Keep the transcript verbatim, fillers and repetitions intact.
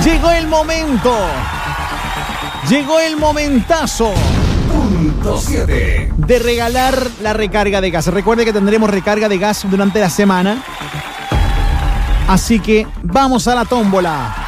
Llegó el momento. Llegó el momentazo. Punto siete. De regalar la recarga de gas. Recuerde que tendremos recarga de gas durante la semana. Así que vamos a la tómbola.